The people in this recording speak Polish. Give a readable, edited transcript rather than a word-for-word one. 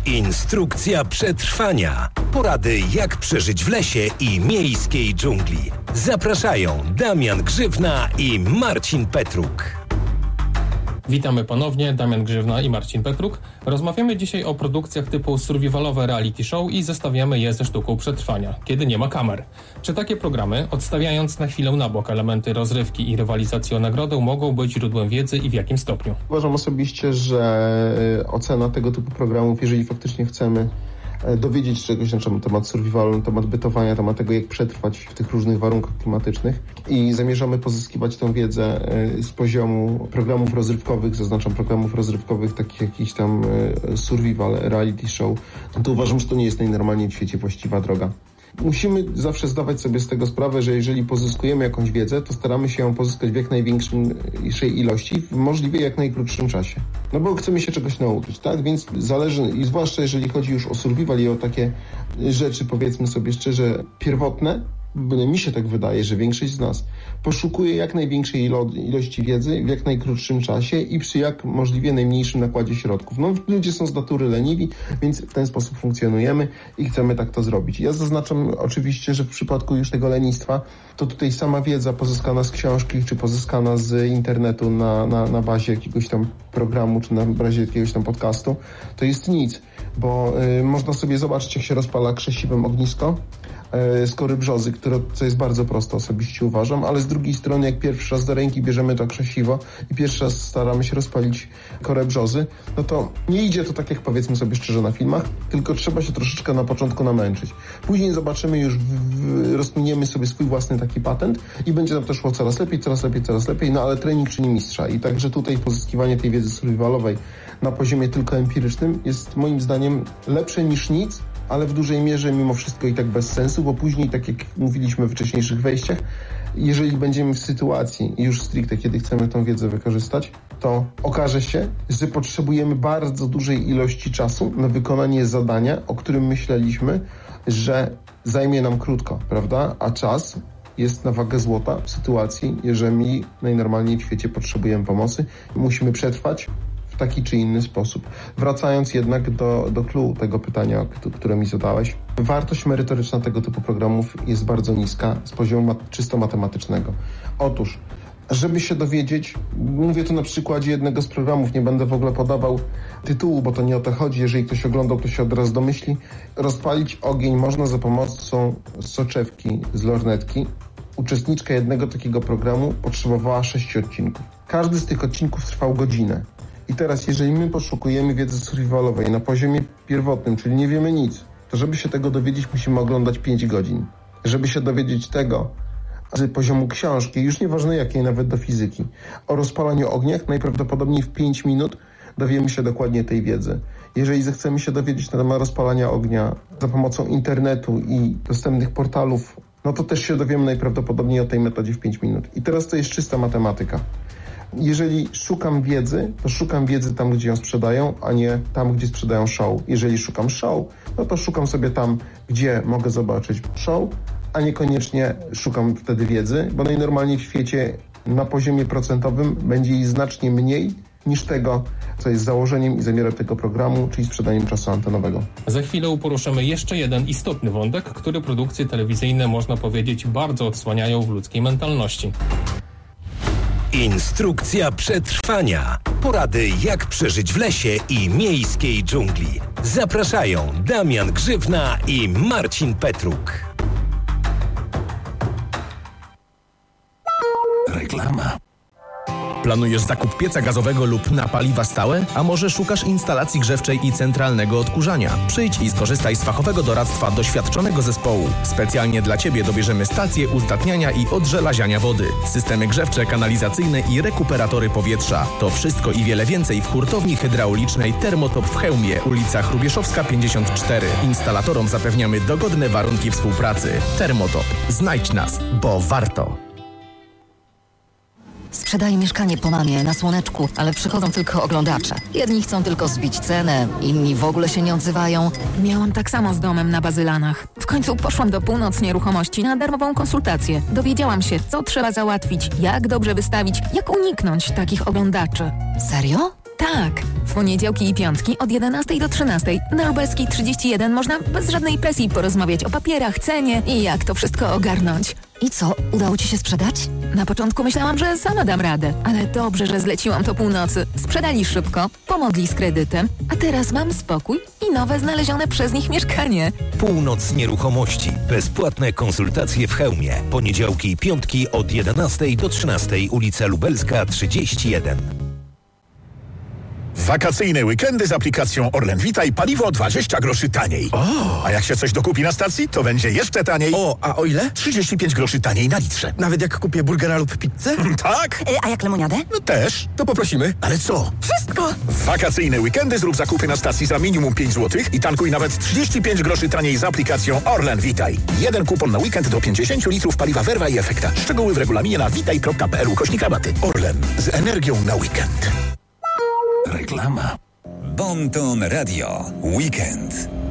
Instrukcja przetrwania. Porady, jak przeżyć w lesie i miejskiej dżungli. Zapraszają Damian Grzywna i Marcin Petruk. Witamy ponownie, Damian Grzywna i Marcin Petruk. Rozmawiamy dzisiaj o produkcjach typu survivalowe reality show i zestawiamy je ze sztuką przetrwania, kiedy nie ma kamer. Czy takie programy, odstawiając na chwilę na bok elementy rozrywki i rywalizacji o nagrodę, mogą być źródłem wiedzy i w jakim stopniu? Uważam osobiście, że ocena tego typu programów, jeżeli faktycznie chcemy dowiedzieć czegoś na temat survivalu, na temat bytowania, na temat tego, jak przetrwać w tych różnych warunkach klimatycznych i zamierzamy pozyskiwać tę wiedzę z poziomu programów rozrywkowych, zaznaczam programów rozrywkowych, takich jakiś tam survival, reality show, to uważam, że to nie jest najnormalniej w świecie właściwa droga. Musimy zawsze zdawać sobie z tego sprawę, że jeżeli pozyskujemy jakąś wiedzę, to staramy się ją pozyskać w jak największej ilości, w możliwie jak najkrótszym czasie. No bo chcemy się czegoś nauczyć, tak? Więc zależy, i zwłaszcza jeżeli chodzi już o survival i o takie rzeczy, powiedzmy sobie szczerze, pierwotne, mi się tak wydaje, że większość z nas poszukuje jak największej ilości wiedzy w jak najkrótszym czasie i przy jak możliwie najmniejszym nakładzie środków. No, ludzie są z natury leniwi, więc w ten sposób funkcjonujemy i chcemy tak to zrobić. Ja zaznaczam oczywiście, że w przypadku już tego lenistwa, to tutaj sama wiedza pozyskana z książki, czy pozyskana z internetu na bazie jakiegoś tam programu, czy na bazie jakiegoś tam podcastu, to jest nic, bo można sobie zobaczyć, jak się rozpala krzesiwem ognisko z kory brzozy, co jest bardzo proste, osobiście uważam, ale z drugiej strony, jak pierwszy raz do ręki bierzemy to krzesiwo i pierwszy raz staramy się rozpalić korę brzozy, no to nie idzie to tak, jak powiedzmy sobie szczerze na filmach, tylko trzeba się troszeczkę na początku namęczyć. Później zobaczymy już, rozwiniemy sobie swój własny taki patent i będzie nam to szło coraz lepiej, no ale trening czyni mistrza i także tutaj pozyskiwanie tej wiedzy survivalowej na poziomie tylko empirycznym jest moim zdaniem lepsze niż nic, ale w dużej mierze mimo wszystko i tak bez sensu, bo później, tak jak mówiliśmy w wcześniejszych wejściach, jeżeli będziemy w sytuacji już stricte, kiedy chcemy tę wiedzę wykorzystać, to okaże się, że potrzebujemy bardzo dużej ilości czasu na wykonanie zadania, o którym myśleliśmy, że zajmie nam krótko, prawda? A czas jest na wagę złota w sytuacji, jeżeli najnormalniej w świecie potrzebujemy pomocy, musimy przetrwać w taki czy inny sposób. Wracając jednak do clou tego pytania, które mi zadałeś, wartość merytoryczna tego typu programów jest bardzo niska z poziomu czysto matematycznego. Otóż, żeby się dowiedzieć, mówię tu na przykładzie jednego z programów, nie będę w ogóle podawał tytułu, bo to nie o to chodzi, jeżeli ktoś oglądał, to się od razu domyśli. Rozpalić ogień można za pomocą soczewki z lornetki. Uczestniczka jednego takiego programu potrzebowała 6 odcinków. Każdy z tych odcinków trwał godzinę. I teraz, jeżeli my poszukujemy wiedzy survivalowej na poziomie pierwotnym, czyli nie wiemy nic, to żeby się tego dowiedzieć, musimy oglądać 5 godzin. Żeby się dowiedzieć tego z poziomu książki, już nieważne jakiej, nawet do fizyki, o rozpalaniu ogniach, najprawdopodobniej w 5 minut dowiemy się dokładnie tej wiedzy. Jeżeli zechcemy się dowiedzieć na temat rozpalania ognia za pomocą internetu i dostępnych portalów, no to też się dowiemy najprawdopodobniej o tej metodzie w 5 minut. I teraz to jest czysta matematyka. Jeżeli szukam wiedzy, to szukam wiedzy tam, gdzie ją sprzedają, a nie tam, gdzie sprzedają show. Jeżeli szukam show, no to szukam sobie tam, gdzie mogę zobaczyć show, a niekoniecznie szukam wtedy wiedzy, bo najnormalniej w świecie na poziomie procentowym będzie jej znacznie mniej niż tego, co jest założeniem i zamiarem tego programu, czyli sprzedaniem czasu antenowego. Za chwilę poruszymy jeszcze jeden istotny wątek, który produkcje telewizyjne, można powiedzieć, bardzo odsłaniają w ludzkiej mentalności. Instrukcja przetrwania. Porady, jak przeżyć w lesie i miejskiej dżungli. Zapraszają Damian Grzywna i Marcin Petruk. Reklama. Planujesz zakup pieca gazowego lub na paliwa stałe? A może szukasz instalacji grzewczej i centralnego odkurzania? Przyjdź i skorzystaj z fachowego doradztwa doświadczonego zespołu. Specjalnie dla Ciebie dobierzemy stacje uzdatniania i odżelaziania wody, systemy grzewcze, kanalizacyjne i rekuperatory powietrza. To wszystko i wiele więcej w hurtowni hydraulicznej Thermotop w Chełmie, ulica Hrubieszowska 54. Instalatorom zapewniamy dogodne warunki współpracy. Thermotop. Znajdź nas, bo warto. Sprzedaję mieszkanie po mamie na Słoneczku, ale przychodzą tylko oglądacze. Jedni chcą tylko zbić cenę, inni w ogóle się nie odzywają. Miałam tak samo z domem na Bazylanach. W końcu poszłam do Północ Nieruchomości na darmową konsultację. Dowiedziałam się, co trzeba załatwić, jak dobrze wystawić, jak uniknąć takich oglądaczy. Serio? Tak. W poniedziałki i piątki od 11 do 13 na Lubelskiej 31 można bez żadnej presji porozmawiać o papierach, cenie i jak to wszystko ogarnąć. I co, udało ci się sprzedać? Na początku myślałam, że sama dam radę, ale dobrze, że zleciłam to północy. Sprzedali szybko, pomogli z kredytem, a teraz mam spokój i nowe znalezione przez nich mieszkanie. Północ Nieruchomości. Bezpłatne konsultacje w Chełmie. Poniedziałki i piątki od 11 do 13, ulica Lubelska 31. Wakacyjne weekendy z aplikacją Orlen Witaj, paliwo 20 groszy taniej. A jak się coś dokupi na stacji, to będzie jeszcze taniej. A o ile? 35 groszy taniej na litrze. Nawet jak kupię burgera lub pizzę? Tak? A jak lemoniadę? No też. To poprosimy. Ale co? Wszystko! W wakacyjne weekendy zrób zakupy na stacji za minimum 5 zł i tankuj nawet 35 groszy taniej z aplikacją Orlen Witaj. Jeden kupon na weekend do 50 litrów paliwa Werwa i Efekta. Szczegóły w regulaminie na witaj.pl/rabaty. Orlen. Z energią na weekend. Reklama. Bon Ton Radio. Weekend.